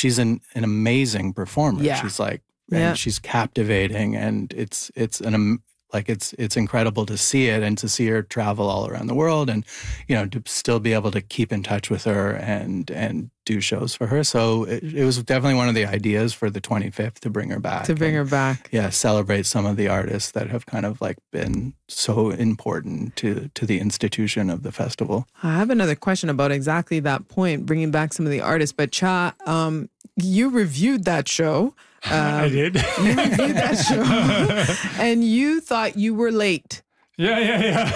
she's an amazing performer. Yeah. She's like, and she's captivating, and it's incredible to see it and to see her travel all around the world, and to still be able to keep in touch with her and do shows for her. So it was definitely one of the ideas for the 25th to bring her back. Yeah, celebrate some of the artists that have kind of like been so important to the institution of the festival. I have another question about exactly that point, bringing back some of the artists. But Cha, you reviewed that show. I did. You reviewed that show, and you thought you were late. Yeah.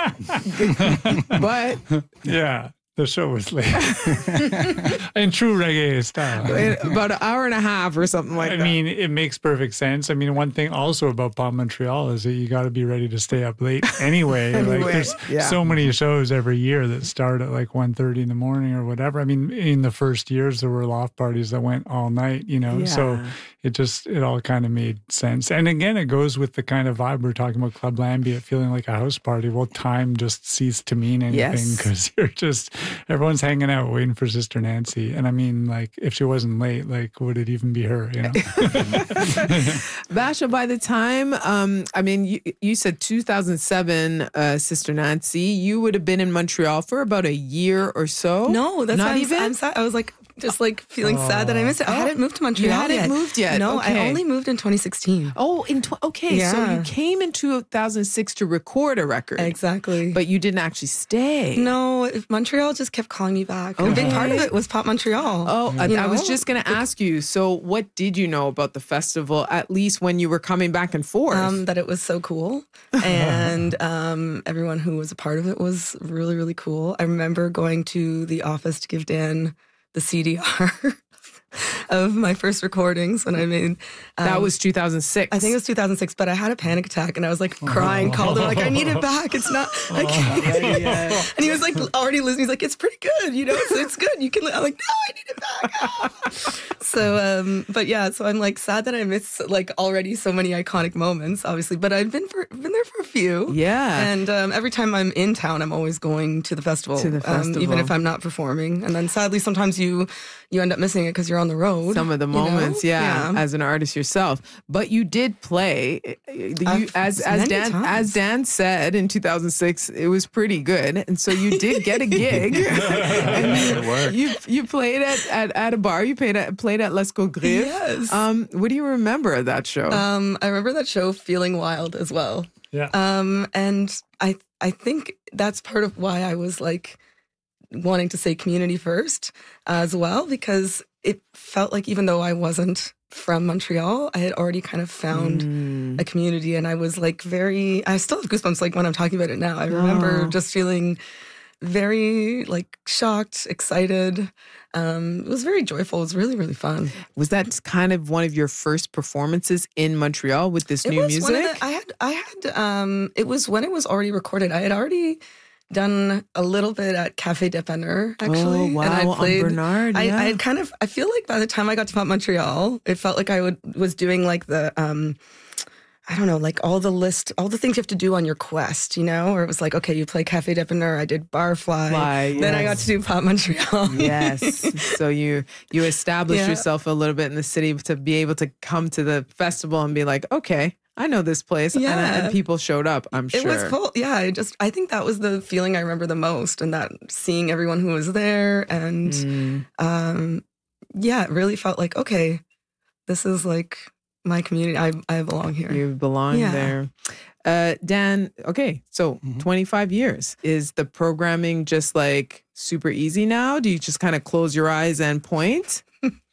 But yeah, the show was late. In true reggae style. About an hour and a half or something like that. I mean, it makes perfect sense. I mean, one thing also about Pop Montreal is that you got to be ready to stay up late anyway. Like there's so many shows every year that start at like 1:30 in the morning or whatever. I mean, in the first years, there were loft parties that went all night, so it all kind of made sense. And again, it goes with the kind of vibe we're talking about, Club Lambiet feeling like a house party. Well, time just ceased to mean anything because everyone's hanging out waiting for Sister Nancy. And I mean, like, if she wasn't late, like, would it even be her, Basha, by the time, you said 2007, Sister Nancy, you would have been in Montreal for about a year or so. No, that's not why even. I'm sad. I was like, just like feeling sad that I missed it. I hadn't moved to Montreal You hadn't moved yet. No, Okay. I only moved in 2016. Oh, so you came in 2006 to record a record. Exactly. But you didn't actually stay. No, Montreal just kept calling me back. Okay. A big part of it was Pop Montreal. Oh, I was just going to ask you, so what did you know about the festival, at least when you were coming back and forth? That it was so cool. And everyone who was a part of it was really, really cool. I remember going to the office to give Dan the CDR of my first recordings when I made... that was 2006. I think it was 2006, but I had a panic attack and I was like crying, called him like, I need it back. It's not... I can't. And he was like already listening. He's like, it's pretty good, it's good. You can... I'm like, no, I need it back. So, but yeah, so I'm like sad that I missed like already so many iconic moments, obviously, but I've been there for a few. Yeah. And every time I'm in town, I'm always going to the festival. Even if I'm not performing. And then sadly, sometimes you end up missing it because you're on the road. Some of the moments, as an artist yourself. But you did play, as Dan said in 2006, it was pretty good. And so you did get a gig. And you played at a bar. You played at Let's Go Griff. Yes. What do you remember of that show? I remember that show feeling wild as well. Yeah. And I think that's part of why I was like wanting to say community first as well, because it felt like even though I wasn't from Montreal, I had already kind of found a community, and I was like I still have goosebumps like when I'm talking about it now. I remember just feeling very like shocked, excited. It was very joyful. It was really, really fun. Was that kind of one of your first performances in Montreal with this new music? It was when it was already recorded. I had already done a little bit at Café Dépanneur, actually. Oh, wow. And I played, on Bernard, I had kind of, I feel like by the time I got to Pop Montreal, it felt like I was doing like the, I don't know, like all the things you have to do on your quest, or it was like, okay, you play Café Dépanneur, I did Barfly, then I got to do Pop Montreal. Yes. So you established yourself a little bit in the city to be able to come to the festival and be like, okay, I know this place. And people showed up, I'm sure. It was full. Yeah, I think that was the feeling I remember the most, and that seeing everyone who was there, and it really felt like, okay, this is like my community. I belong here. You belong there. Dan, okay, so 25 years. Is the programming just like super easy now? Do you just kind of close your eyes and point?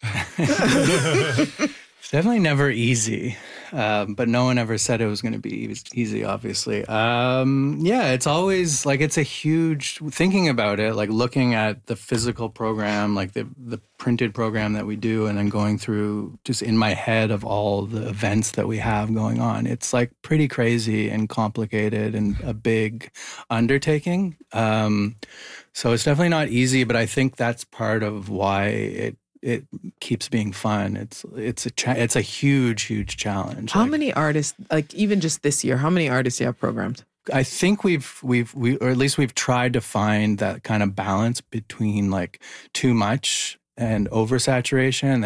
It's definitely never easy, but no one ever said it was going to be easy, obviously. It's always like, it's a huge, thinking about it, like looking at the physical program, like the printed program that we do, and then going through just in my head of all the events that we have going on. It's like pretty crazy and complicated and a big undertaking. So it's definitely not easy, but I think that's part of why it keeps being fun. It's a huge challenge. How many artists, like even just this year, how many artists you have programmed? I think we've or at least we've tried to find that kind of balance between like too much and oversaturation,